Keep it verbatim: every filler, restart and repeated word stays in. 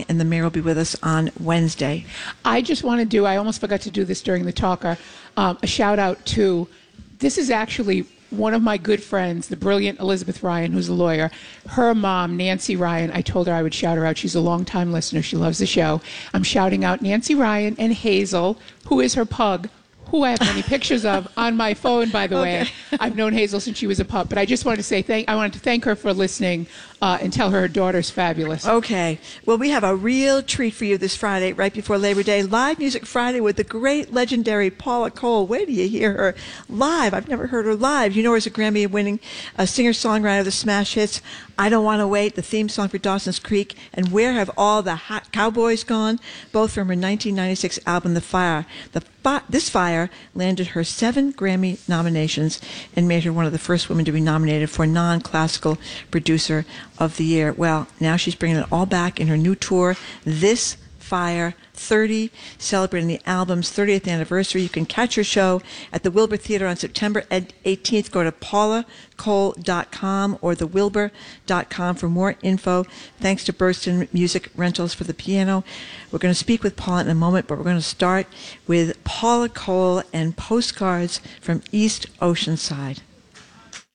and the mayor will be with us on Wednesday. I just want to do, I almost forgot to do this during the talker, um, a shout out to, this is actually one of my good friends, the brilliant Elizabeth Ryan, who's a lawyer. Her mom, Nancy Ryan, I told her I would shout her out. She's a longtime listener. She loves the show. I'm shouting out Nancy Ryan and Hazel, who is her pug, who I have many pictures of on my phone, by the Okay. way. I've known Hazel since she was a pup, but I just wanted to say thank. I wanted to thank her for listening uh, and tell her her daughter's fabulous. Okay. Well, we have a real treat for you this Friday, right before Labor Day. Live Music Friday with the great, legendary Paula Cole. Where do you hear her live? I've never heard her live. You know her as a Grammy-winning uh, singer-songwriter of the smash hits I Don't Want to Wait, the theme song for Dawson's Creek, and Where Have All the Hot Cowboys Gone? Both from her nineteen ninety-six album, The Fire. The fi- This Fire landed her seven Grammy nominations and made her one of the first women to be nominated for non-classical producer of the year. Well, now she's bringing it all back in her new tour, This Fire thirty, celebrating the album's thirtieth anniversary. You can catch her show at the Wilbur Theater on September eighteenth. Go to paula cole dot com or the wilbur dot com for more info. Thanks to Burston Music Rentals for the piano. We're going to speak with Paula in a moment, but we're going to start with Paula Cole and Postcards from East Oceanside.